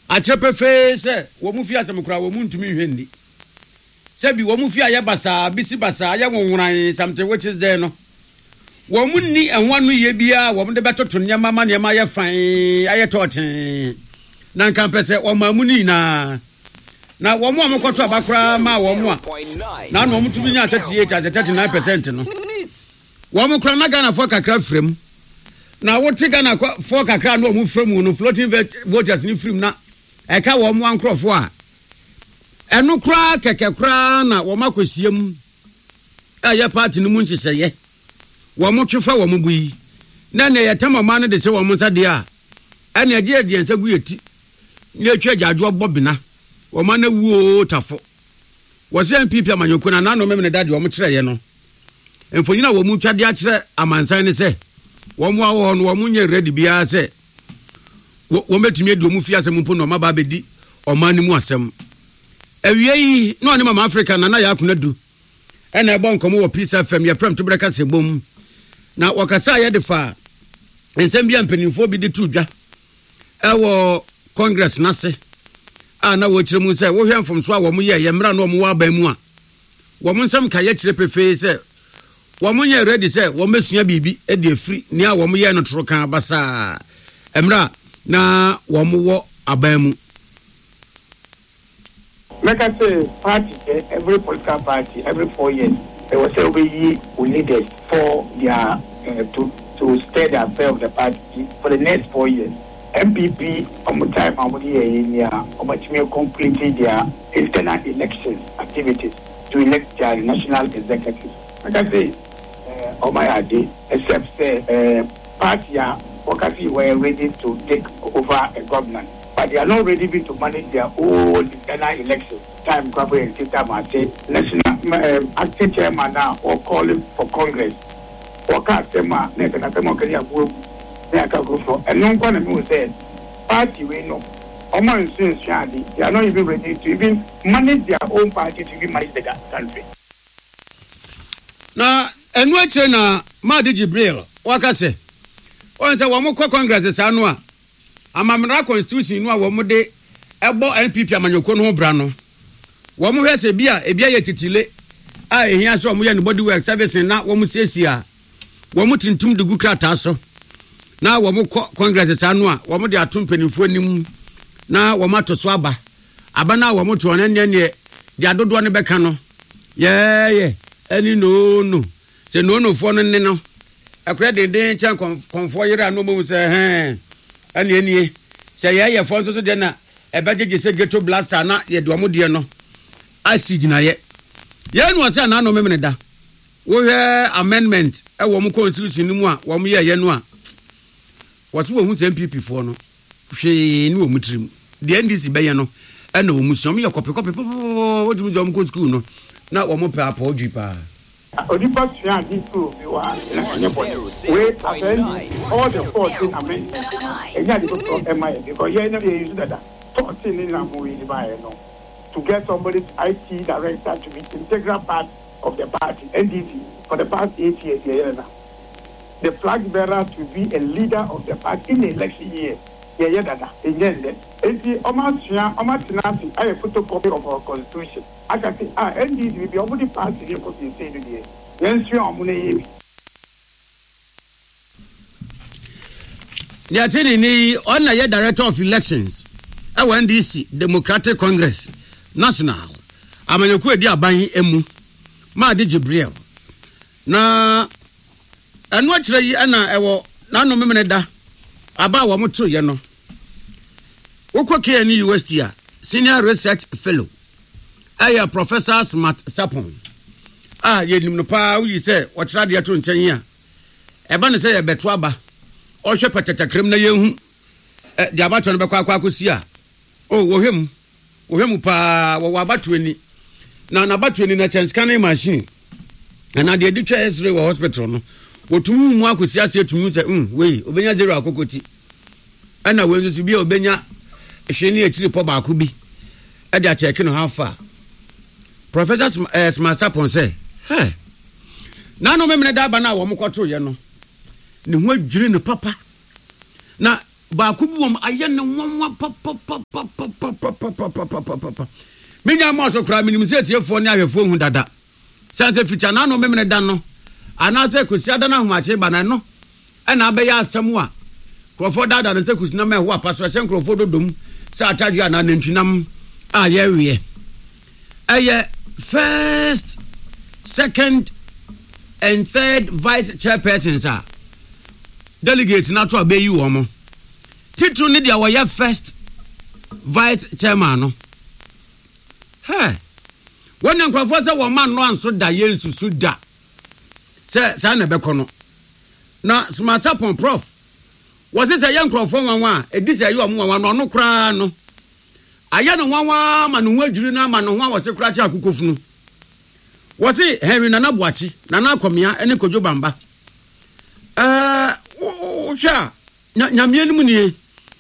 Achepefe say wo mu fi asem kura wo mu ntumi hwenni. Say bi wo mu fi aye basa bisi basa aye wonwran something which is there no. Wo mu ni enwa no ye bia wo mu de betoto nyama ma nyama aye fan aye toten. Na nkan pese wo ma mu ni na wo mu amokoto abakura ma wo mu a. Na no mu tumi nya 38% no. Wo mu kura na Ghana for kakra frem. Na wo te Ghana for kakra no mu frem no floating voters ni frem na eka wo mu ankrofo a eno kra keke kra na wo makosiem aye party no mu ncheseye wo mu twefa wo mu bui na ne yetama ma no de se wo mu sade a ene age ade ensa gu yeti ne atwa gyajo bobina wo ma na wuo tafo wo se MPP amanyoko na no memne dade wo mu kire ye no emfonyina wo mu twade a kire amansan ne se wo mu awo no wo mu nye ready bia se wo metumi edi omu fi asem mpo no ma ba bedi omani mu asem awiei no ne mama Africa na ya akuna du ena ebo nkomo wo Peace FM ye prem to breka sebom na wakasa ye defa ensem bia mpanimfo bi de tudwa ewo Congress nase na wo kire mu se wo hwemfom so a wo mu ye mra na wo mu wa ban mu a wo mu nsem ka ye kire pefe se wo mu nye ready se wo mesua bibi e de free ni a wo mu ye no toro kan basa emra na womo abamu. Like I say, party, every political party, every 4 years, they will say we leaders for their to stay the affair of the party for the next 4 years. MPP, on the time of the year, completed their internal elections activities to elect their national executives. Like I say, on my idea, except say party Wakati were ready to take over a government, but they are not ready to manage their own internal election. Time Kwabwe and Tita Mate, national acting chairman now, or calling for Congress. Wakatema, Netanatema, and no one who said, party we know. Oman Sun Shadi, they are not even ready to even manage their own party to even manage the country. Now, and what's in Madi Jibril, Wakase? Once a woman Congress is annual. Amamra constitution no wo de ebo NPP amanyoko no brano. Wo mo hwese bia ebia ye titile a ehia so mo ye no body work service na wo mo sesia. Wo mo tintum de gukrata so. Na wo mo Congress is annual. Wo mo de atom panimfo nim na wo ma toso aba. Aba na wo mo to ne de adodo ne beka no. Ye eni no. Se no fo no ne no. Akwa den chan konfo yira no mo se anie se ye fo so de na ebegege se ghetto blaster na ye do mo de no asigi na ye nu ase na no memene da wo hwe amendment e wo mo constitution ni mu a wo mo ye no a wo so wo hu se MPP fo no hwe ni wo mu tirim de NDC be ye no e na wo mu so mo ye kope wo dum jo mo ko school no na wo mo pa odwi pa Odipa Shan did prove you are wait all the 14 amendments. And you had to go from MIA because you know you use that 14 in a movie to get somebody's IT director to be integral part of the party, NDC, for the past 8 years. The flag bearer to be a leader of the party in the election year. And the Omatinasi, I have photocopy of our constitution. I can say, NDC will be already passed in what you say today. Yes, you are money. The attorney on the director of elections, NDC, Democratic Congress, National, Amanyoku Dia Bani Emu, Madi Jibril. Na, and what's the Anna Ewo, Nano Memeneda, about what much you know. Okoke ni University, Senior Research Fellow. Aya Professor Smart Sapon. Yedim no pa we say what radio to nchen ya. Eba ne say ye beto aba. O hwe patatakrem na yehu. De abato no bekwa akosi a. Oh wo hwem pa wo abato ani. Na abato ani na chance scanning machine. Na de ditwa X-ray wo hospital no. Wotumu mu akosi ase tumu say we obenya zero akokoti. Ana we nso bi obenya ehwene ekiri po ba ko bi. E de a check no how far. Professor Smart Sapon say, "Hey, na no memene da ba na wo mkoto ye no. Ne ho adwire no papa. Na ba ku bi wom aye ne wonwa pa menya ma so kra minim se tiefo ne ahwefo hu dada sanse fita na no memene dan no ana se kusia da na homache ba na no na abeya asem a krofo dada ne se kusina ma ho apa so sen krofo dodom se atadwe ana nantwinam a ye wie first, second and third vice chairpersons are delegate na to abeyi wo mo title ni dia wo ya first vice chairman no when nkrofo say wo man no anso da yensusu da say sa na bekono na smartphone prof was say yan nkrofo wanwa edise ayi o mo wanwa no kra no aya no wanwa ma no wadwiri na ma no ho a wo se kra cha akukofunu wo se Henry Nana Boachi Nana Akomia ene Kojo Bamba sha nyamie no mu ni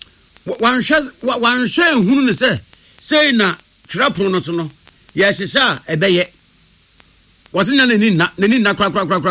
wanhwe hunu ne say na trapon no so no yes sha ebeye was na nani na kra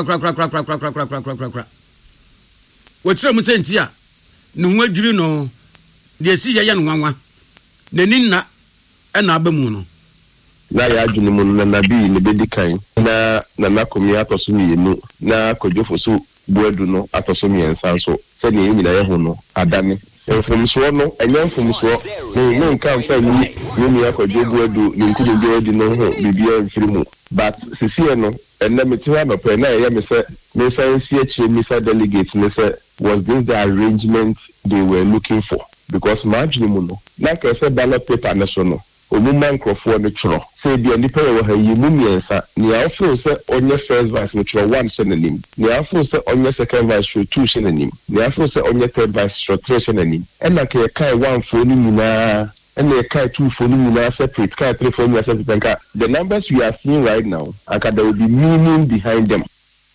wo tire mu sentia no ho adwiri no de si ye no wanwa nani na na abamu no na ya adwene mu na nabi ne bedikan na Nana Akomia atoso yenu na Kojofo so buedu no atoso miensa so se ne nyina ye ho no adane enfumso no enya enfumso no nka mfa ni ya Kojo buedu ni nkudodo di no ho bibia mfirimu but sisi no enne metiwa no pe na ye me say si echi mi say delegate ne say was this the arrangement they were looking for because margin mu no like I said ballot paper na so no omumma nkrofo no choro say bia nipa ye wo ha yi mu miensa ni afo say onye first vice no choro 1 synonym ni afo say onye second vice choro 2 synonym ni afo say onye third vice choro 3 synonym ena ke kai 1 fo ni nyina ena kai 2 fo ni nyina separate kai 3 fo ni separate the numbers we are seeing right now aka there will be meaning behind them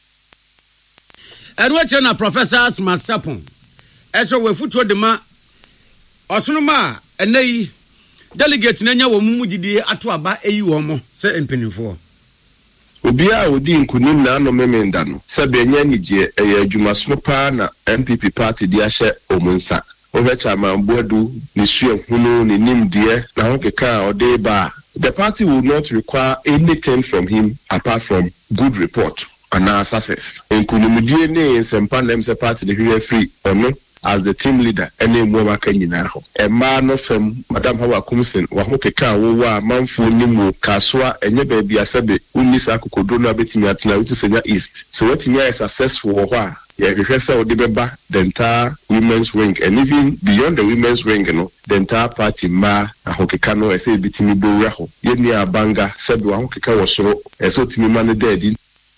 Edward na Professor Smart Sapon eso we futuo de ma osonoma enai delegate na nya wo mumugidi ato aba eyi wo mo se empenifo obia odi nkunim na no memenda no se benya nigye adwumaso pa na MPP party di ahye omunsa obecha mamboadu ni suehunu ni nimdie na hokeka ode ba the party will not require anything from him apart from good report and success nkunimdie ne sempa na mse party de hwe free ono as the team leader ene mwoma kanyina ho emma no fam madam Hawa Kumsin wa hokeka wo wa manfo nimu kaswa enye ba bia sebe unisa kokodo na betimi atena wutu senya east so watimi is successful ho a ye hwehwese odi beba the entire women's wing and even beyond the women's wing no the entire party ma ahokeka no ese bitimi bo ho ye ni abanga sebe wa hokeka wo soro ese otimi ma ne dedi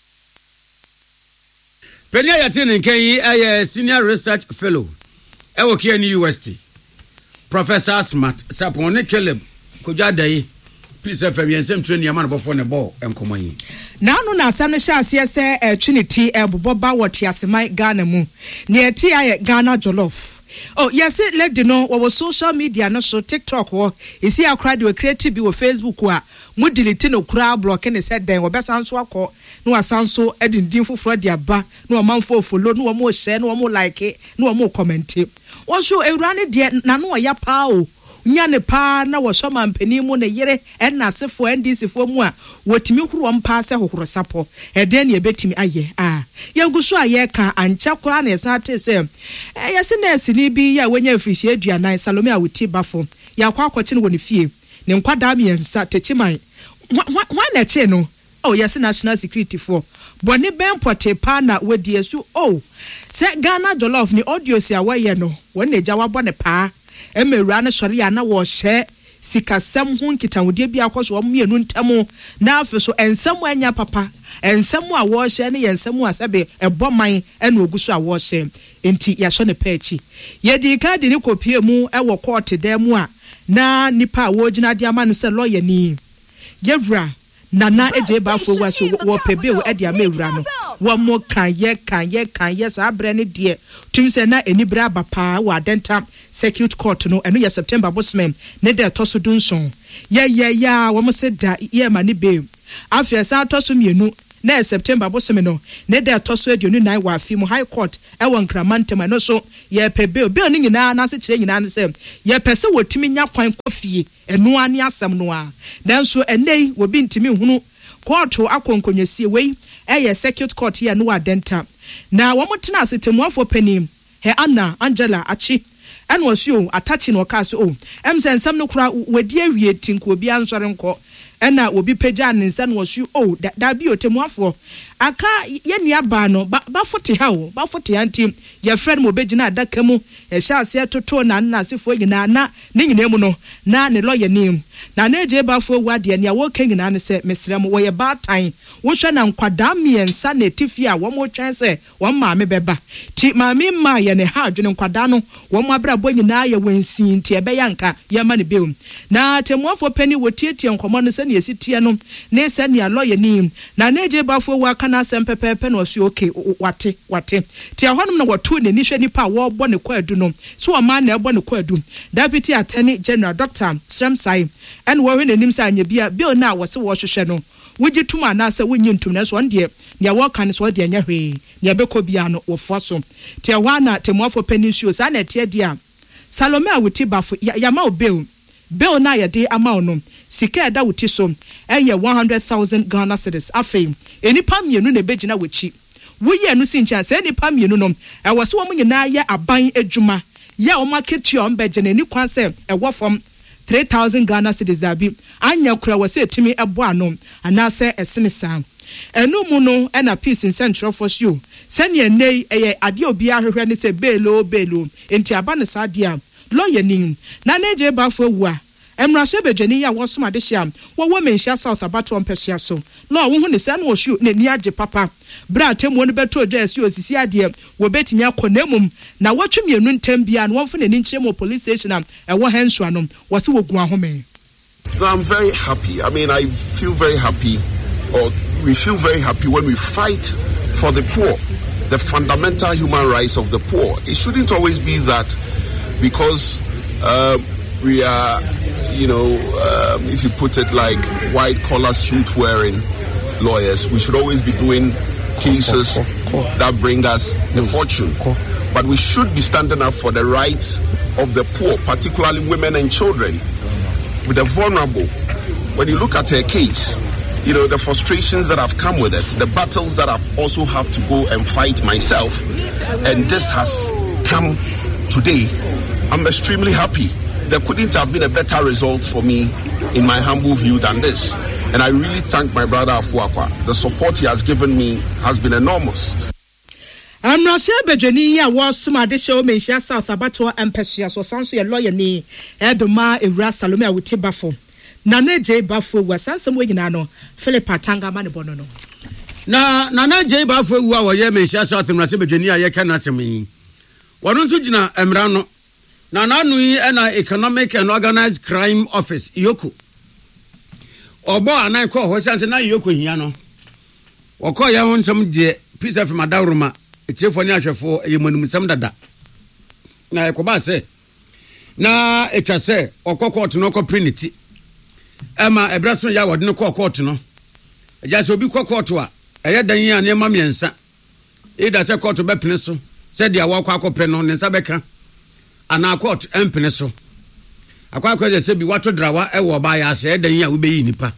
Penia Yatini Kay senior research fellow ewo kia ni UST Professor Smart Sapon Caleb Kojadai please FM yensem training amana bofo ne ball enkomo yi na no na asam ne hye ase se Trinity eboboba woti asemai Ghana mu ne eti aye Ghana jollof. Oh yes, let you know what social media no so TikTok wo isi akra de creative bi wo Facebook a mu delete no kura block ne said den wo besanso akọ no asanso edindin foforo de aba no amanfo follow no mo share no mo like no mo comment wo so ewura ne de na no ya pa o nya ne pa na wo so mampani mu ne yere na asefo NDC fo mu a wotimi huro mpa se hohoro sapo eden ne betimi aye yanguso aye kan ancha kora na esa te se yesi na esini bi ya wenya afihie aduanan Salome awuti bafo ya kwa akwati ne woni fie ne nkwada miensa techiman wa na che no oh yes national security for boni ben pote pa na wedi esu oh se Ghana jollof ni audio si awaye no won eja wa bone pa emewura ne sori ya na wo hye sikasem ho nkitawode bi akoso omienu ntamo na afeso ensem anya papa ensem a wo hye ne yensem a sebe eboman ena oguso a wo hye enti ya so ne pachi yedi kadi ni kopie mu ewo court dem a na nipa wo gina de ama ne se lawyer ni yewura nana eje ba fo wa so wo pebe wo e de amewura no wo mo kan ye sa abre ne de tum se na enibra ba pa wa denta circuit court no eno ye September bosmem ne de to so dunson ya wo mo se da ye ma ne be afia sa to so mienu na September bosome no ne da toso aduonu nan wa afi mu high court ɛwɔ Nkramantam no so ye pe bill ni nyina na se kyerɛ nyina no se ye pese wotimi nya kwan kofie eno ani asɛm no a nanso enei wo bi ntimi hunu court akonkonyasie wei ɛyɛ circuit court here no adenta na wo motena asetemuafo panim he Anna Angela Achi and was you attaching or cast and some no crowd were dear we think will be answering call and that will be Pejan and son was you that be your temuafo aka yenya bano ba 40 how ba 40 antim your friend will be jina that kemu e sha se toto na sifo nyina na ne nyina no na ne lawyer name na na je ba fo wade ne wo kan nyina ne se mesrem wo ye ba tan wo hwe na nkwada miensa na tifi a wo mo twen se wo maame beba ti maame ma ye ne ha adwene nkwada no wo mo abrabo nyina ye wansin ti ebe yanka ye ma ne beum na temuafo pani wo tietie nkomo no se ne esi tie no ne se ne lawyer name na na je ba fo wa kana sempepepe no so okay wate ti ahonom na wotu ne ni hwe nipa wo bo ne kwadu no so o ma na ebo ne kwadu deputy attorney general Dr. Sremsai and wo ne nim sa anya bia bill na wo se wo hwehwe no wogi tuma na se wonyi ntum na so ndie ne wo kan so de anya hwe ne be ko bia no wo fo so ti ho na temuafo peninsuo sa na tie dia Salome awuti bafo ya ma bill na ya de ama no sika da wuti so eye 100,000 Ghana cedis afei enipa mienu na begina wachi woye no sincha se enipa mienu no ewo se wo nyina ye aban adwuma ya o market yo mbegina ni kwan se ewo fom 3,000 Ghana cedis da bi anya kura wo se etimi ebo ano ana se esene sa enu mu no na peace in central for you sene nei eye ade obi ahwehwe ne se belo enti aba ne sa dia lawyer nin na neje ba fo wua emraso bedwani ya wo soma de hia wo menhia south abato mpehia so no wo hu ne se na wo hyu ne ni age papa bra temu no beto dwa si osisi ade wo betimi akonamum na wo twemienu ntambia na wo mfo ne ni nkyeremo police station am ewo hensua no wo se wogu ahome. I'm very happy. I mean, I feel very happy, or we feel very happy when we fight for the poor, the fundamental human rights of the poor. It shouldn't always be that because we are, if you put it like white-collar suit-wearing lawyers, we should always be doing cases that bring us the fortune. But we should be standing up for the rights of the poor, particularly women and children, with the vulnerable. When you look at her case, the frustrations that have come with it, the battles that I've also have to go and fight myself, and this has come today, I'm extremely happy. There couldn't have been a better result for me, in my humble view, than this. And I really thank my brother Afuakwa. The support he has given me has been enormous. Amrashe bedwani ya wo soma de hye o menhia south abato empesua so sanso ye lawyer ni Edoma Ewura Salome awuti bafo na je bafo wa sansem we nyina no Philip Atanga ma ne bono no na je bafo wu a wo ye menhia south amrashe bedwani ya ye kana asemi wono nso gina emra no na nanu yi na economic and organized crime office yoko obo anan ko ho sanse na yoko hia no wokọ ya ho nsem de peace of madaruma etiefo ni ahwefo yemanum sam dada na ekoba se na etwase okokot no koprenity ema ebraso ya wode no kokot no eja se obi kokot a eyedan yi ane ma miensa ida se court be pene so se dia wo akopɛ no ne nsa bɛka ana court empene so akwa se bi wato drawa ewo ba ya se edan yi a wo be yi nipa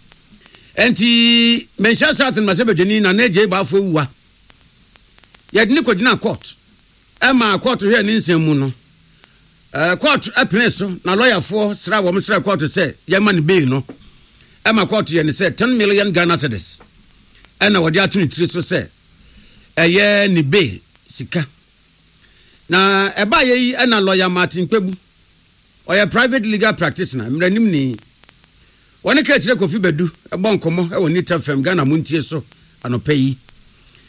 enti menhia satin ma se bedwani na je ba afo wuwa yɛdini kɔgyina court ɛma court hwɛ ne nsɛm mu no court apene so na lawyer for sra wɔ msra court sɛ yɛma ne bail no ɛma court yɛ ne sɛ 10 million Ghana cedis ɛna wɔde ato ne tiri so sɛ ɛyɛ ne bail sika na ɛba yɛ yi ɛna lawyer Martin Kpebu ɔyɛ private legal practitioner mranim ni wɔne ka kyerɛ Kofi Badu ɛbɔ nkɔmɔ ɛwɔ Nita FM Ghana muntie so anɔpɛ yi